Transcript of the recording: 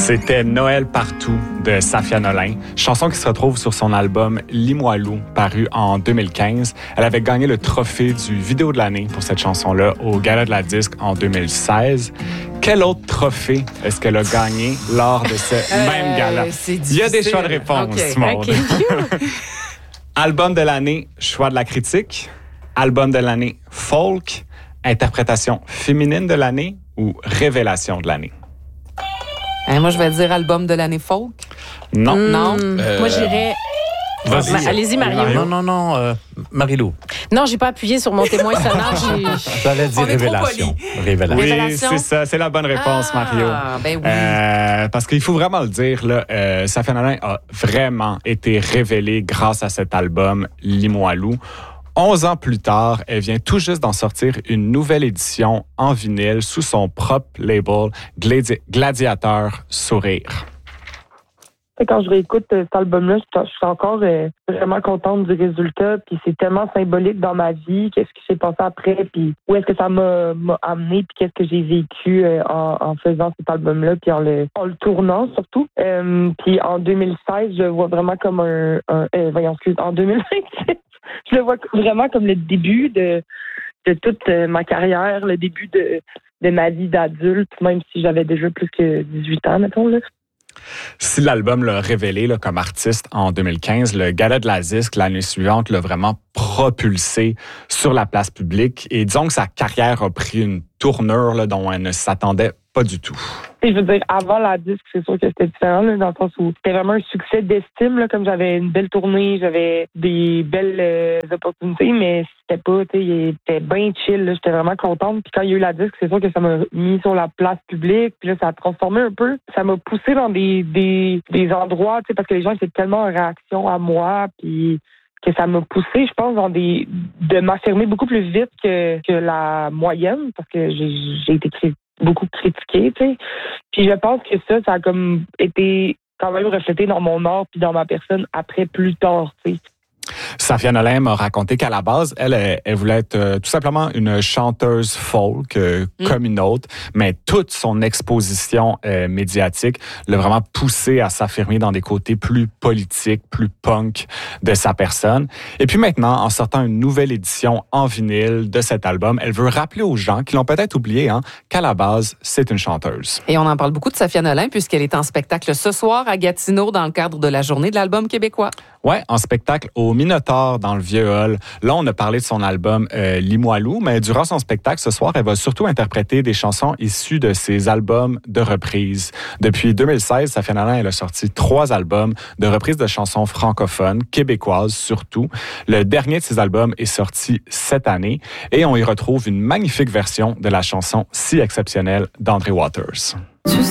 C'était Noël partout de Safia Nolin, chanson qui se retrouve sur son album Limoilou, paru en 2015. Elle avait gagné le trophée du vidéo de l'année pour cette chanson-là au Gala de la Disque en 2016. Quel autre trophée est-ce qu'elle a gagné lors de ce même gala? Il y a des choix de réponse, Maude. Album de l'année, choix de la critique. Album de l'année, folk. Interprétation féminine de l'année ou révélation de l'année? Moi, je vais dire album de l'année folk. Non. Non. Moi, j'irais... Allez-y, Mario. Non, Marie-Lou. Non, j'ai pas appuyé sur mon témoin sonore. J'allais dire révélation. Oui, Révélation. c'est ça. C'est la bonne réponse, Mario. Ben oui. Parce qu'il faut vraiment le dire, là, Safia Nolin a vraiment été révélée grâce à cet album Limoilou. 11 ans plus tard, elle vient tout juste d'en sortir une nouvelle édition en vinyle sous son propre label Gladiateur Sourire. Quand je réécoute cet album-là, je suis encore vraiment contente du résultat. Puis c'est tellement symbolique dans ma vie. Qu'est-ce qui s'est passé après, puis où est-ce que ça m'a amené, puis qu'est-ce que j'ai vécu en faisant cet album-là, puis en le tournant surtout. Puis en 2016, je le vois vraiment comme en 2026, je le vois vraiment comme le début de toute ma carrière, le début de ma vie d'adulte, même si j'avais déjà plus que 18 ans, mettons, là. Si l'album l'a révélé là, comme artiste en 2015, le Gala de la Disque l'année suivante l'a vraiment propulsé sur la place publique. Et disons que sa carrière a pris une tournure là, dont elle ne s'attendait pas du tout. Et je veux dire, avant la disque, c'est sûr que c'était différent, là, dans le sens où c'était vraiment un succès d'estime, là, comme j'avais une belle tournée, j'avais des belles opportunités, mais c'était pas, tu sais, il était bien chill, là, j'étais vraiment contente. Puis quand il y a eu la disque, c'est sûr que ça m'a mis sur la place publique, puis là, ça a transformé un peu. Ça m'a poussé dans des endroits, tu sais, parce que les gens étaient tellement en réaction à moi, puis que ça m'a poussé, je pense, de m'affirmer beaucoup plus vite que la moyenne, parce que j'ai été beaucoup critiquée, tu sais. Puis je pense que ça a comme été quand même reflété dans mon art puis dans ma personne après plus tard, tu sais. Safia Nolin m'a raconté qu'à la base, elle voulait être tout simplement une chanteuse folk comme une autre, mais toute son exposition médiatique l'a vraiment poussée à s'affirmer dans des côtés plus politiques, plus punk de sa personne. Et puis maintenant, en sortant une nouvelle édition en vinyle de cet album, elle veut rappeler aux gens qui l'ont peut-être oublié qu'à la base, c'est une chanteuse. Et on en parle beaucoup de Safia Nolin puisqu'elle est en spectacle ce soir à Gatineau dans le cadre de la journée de l'album québécois. Ouais, en spectacle au Minotaure dans le Vieux Hall. Là, on a parlé de son album Limoilou, mais durant son spectacle ce soir, elle va surtout interpréter des chansons issues de ses albums de reprises. Depuis 2016, Safia Nolin, elle a sorti 3 albums de reprises de chansons francophones, québécoises surtout. Le dernier de ces albums est sorti cette année et on y retrouve une magnifique version de la chanson Si exceptionnelle d'André Waters.